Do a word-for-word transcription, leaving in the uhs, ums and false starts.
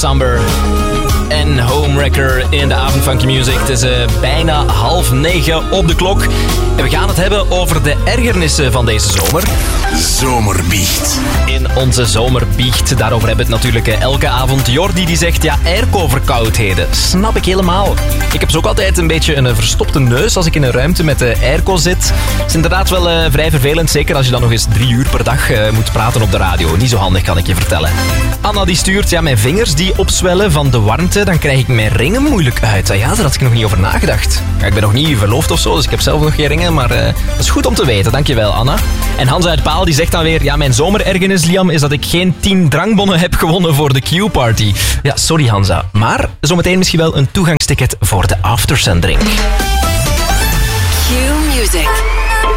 Somber en Homewrecker in de avond Funky Music. Het is uh, bijna half negen op de klok. En we gaan het hebben over de ergernissen van deze zomer. Zomerbiecht. In onze zomerbiecht, daarover hebben we het natuurlijk uh, elke avond. Jordi die zegt, ja, airco-verkoudheden. Snap ik helemaal. Ik heb zo ook altijd een beetje een uh, verstopte neus als ik in een ruimte met de uh, airco zit. Het is inderdaad wel uh, vrij vervelend, zeker als je dan nog eens drie uur per dag uh, moet praten op de radio. Niet zo handig, kan ik je vertellen. Anna die stuurt, ja, mijn vingers die opzwellen van de warmte, dan krijg ik mijn ringen moeilijk uit. Ja, daar had ik nog niet over nagedacht. Ja, ik ben nog niet verloofd of zo, dus ik heb zelf nog geen ringen, maar uh, dat is goed om te weten. Dankjewel, Anna. En Hans uit Paal die zegt dan weer, ja, mijn zomerergernis, Liam, is dat ik geen tien drankbonnen heb gewonnen voor de Q-party. Ja, sorry Hansa, maar zometeen misschien wel een toegangsticket voor de aftersendring. Q-music.